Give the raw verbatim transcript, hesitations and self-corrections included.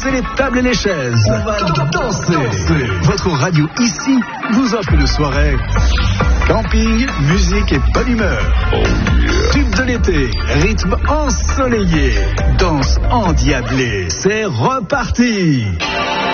Posez les tables et les chaises. On va danser. danser. Votre radio ici vous offre une soirée. Camping, musique et bonne humeur. Oh yeah. Tube de l'été, rythme ensoleillé, danse endiablée. C'est reparti.